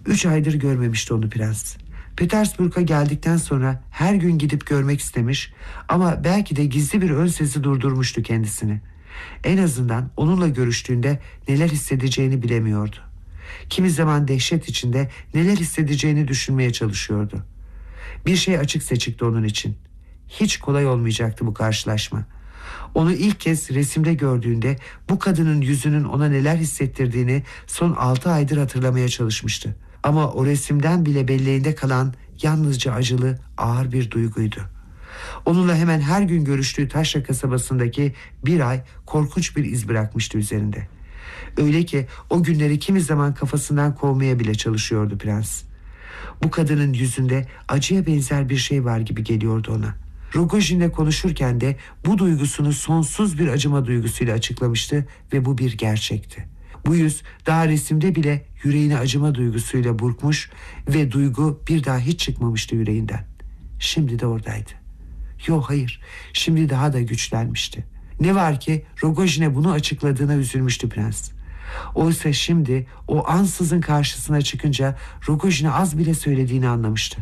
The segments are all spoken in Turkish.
3 aydır görmemişti onu prens. Petersburg'a geldikten sonra her gün gidip görmek istemiş ama belki de gizli bir ön sesi durdurmuştu kendisini. En azından onunla görüştüğünde neler hissedeceğini bilemiyordu. Kimi zaman dehşet içinde neler hissedeceğini düşünmeye çalışıyordu. Bir şey açık seçikti onun için. Hiç kolay olmayacaktı bu karşılaşma. Onu ilk kez resimde gördüğünde bu kadının yüzünün ona neler hissettirdiğini son 6 aydır hatırlamaya çalışmıştı. Ama o resimden bile belleğinde kalan yalnızca acılı, ağır bir duyguydu. Onunla hemen her gün görüştüğü Taşra kasabasındaki bir ay korkunç bir iz bırakmıştı üzerinde. Öyle ki o günleri kimi zaman kafasından kovmaya bile çalışıyordu prens. Bu kadının yüzünde acıya benzer bir şey var gibi geliyordu ona. Rogojin'le konuşurken de bu duygusunu sonsuz bir acıma duygusuyla açıklamıştı ve bu bir gerçekti. Bu yüz daha resimde bile yüreğini acıma duygusuyla burkmuş ve duygu bir daha hiç çıkmamıştı yüreğinden. Şimdi de oradaydı. Yok hayır, şimdi daha da güçlenmişti. Ne var ki Rogojin'e bunu açıkladığına üzülmüştü prens. Oysa şimdi o ansızın karşısına çıkınca Rogojin'e az bile söylediğini anlamıştı.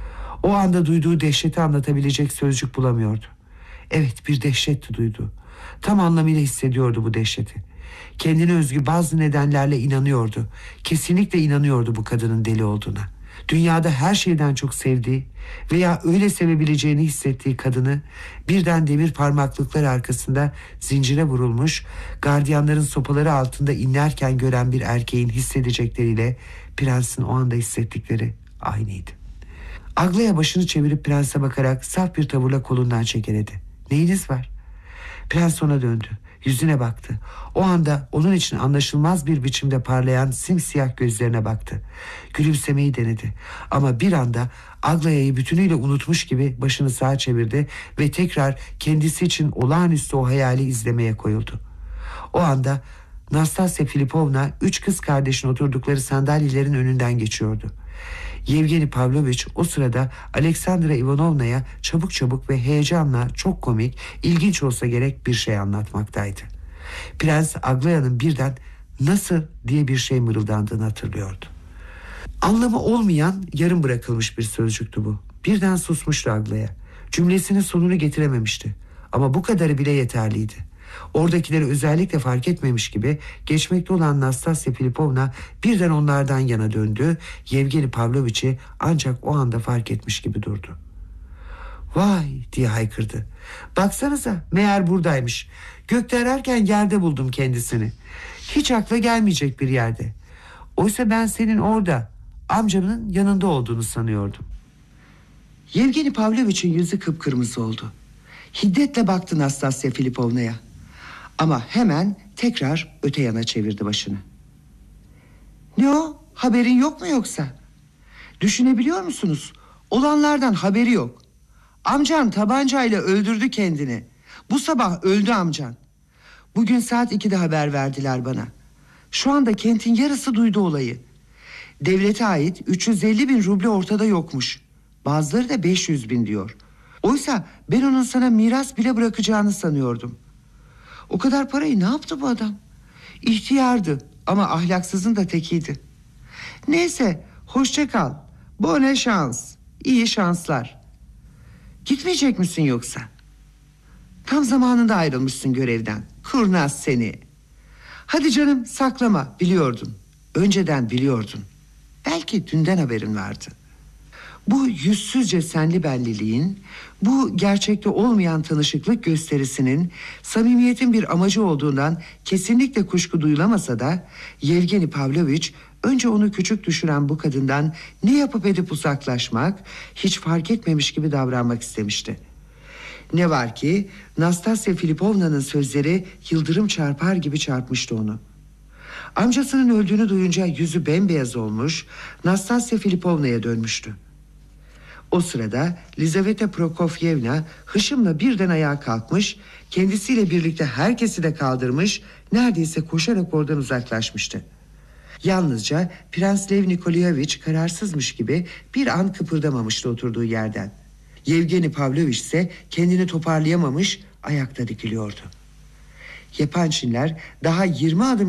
O anda duyduğu dehşeti anlatabilecek sözcük bulamıyordu. Evet, bir dehşetti duyduğu. Tam anlamıyla hissediyordu bu dehşeti. Kendine özgü bazı nedenlerle inanıyordu. Kesinlikle inanıyordu bu kadının deli olduğuna. Dünyada her şeyden çok sevdiği veya öyle sevebileceğini hissettiği kadını birden demir parmaklıklar arkasında zincire vurulmuş, gardiyanların sopaları altında inlerken gören bir erkeğin hissedecekleriyle prensin o anda hissettikleri aynıydı. Aglaya başını çevirip prense bakarak saf bir tavırla kolundan çekeledi. "Neyiniz var?" Prens ona döndü. Yüzüne baktı. O anda onun için anlaşılmaz bir biçimde parlayan simsiyah gözlerine baktı. Gülümsemeyi denedi. Ama bir anda Aglaya'yı bütünüyle unutmuş gibi başını sağa çevirdi ve tekrar kendisi için olağanüstü o hayali izlemeye koyuldu. O anda Nastasya Filipovna 3 kız kardeşin oturdukları sandalyelerin önünden geçiyordu. Yevgeni Pavlovich o sırada Aleksandra Ivanovna'ya çabuk çabuk ve heyecanla çok komik, ilginç olsa gerek bir şey anlatmaktaydı. Prens Aglaya'nın birden "Nasıl?" diye bir şey mırıldandığını hatırlıyordu. Anlamı olmayan, yarım bırakılmış bir sözcüktü bu. Birden susmuştu Aglaya. Cümlesinin sonunu getirememişti. Ama bu kadarı bile yeterliydi. Oradakileri özellikle fark etmemiş gibi geçmekte olan Nastasya Filipovna birden onlardan yana döndü. Yevgeni Pavlovich'i ancak o anda fark etmiş gibi durdu. "Vay!" diye haykırdı. "Baksanıza, meğer buradaymış. Gökte ararken yerde buldum kendisini. Hiç akla gelmeyecek bir yerde. Oysa ben senin orada, amcamın yanında olduğunu sanıyordum." Yevgeni Pavlovich'in yüzü kıpkırmızı oldu. Hiddetle baktı Nastasya Filipovna'ya. Ama hemen tekrar öte yana çevirdi başını. "Ne o? Haberin yok mu yoksa? Düşünebiliyor musunuz? Olanlardan haberi yok. Amcan tabancayla öldürdü kendini. Bu sabah öldü amcan. Bugün saat 2'de haber verdiler bana. Şu anda kentin yarısı duydu olayı. Devlete ait 350 bin ruble ortada yokmuş. Bazıları da 500 bin diyor. Oysa ben onun sana miras bile bırakacağını sanıyordum. O kadar parayı ne yaptı bu adam? İhtiyardı ama ahlaksızın da tekiydi. Neyse, hoşça kal. Bonne şans. İyi şanslar. Gitmeyecek misin yoksa? Tam zamanında ayrılmışsın görevden. Kurnaz seni. Hadi canım, saklama, biliyordun. Önceden biliyordun. Belki dünden haberin vardı. Bu yüzsüzce senli belliliğin, bu gerçekte olmayan tanışıklık gösterisinin samimiyetin bir amacı olduğundan kesinlikle kuşku duyulamasa da Yevgeni Pavlovich önce onu küçük düşüren bu kadından ne yapıp edip uzaklaşmak, hiç fark etmemiş gibi davranmak istemişti. Ne var ki Nastasya Filipovna'nın sözleri yıldırım çarpar gibi çarpmıştı onu. Amcasının öldüğünü duyunca yüzü bembeyaz olmuş, Nastasya Filipovna'ya dönmüştü. O sırada Lizaveta Prokofyevna hışımla birden ayağa kalkmış, kendisiyle birlikte herkesi de kaldırmış, neredeyse koşarak oradan uzaklaşmıştı. Yalnızca Prens Lev Nikolayevich kararsızmış gibi bir an kıpırdamamıştı oturduğu yerden. Yevgeni Pavlovich ise kendini toparlayamamış, ayakta dikiliyordu. Yepançinler daha 20 adım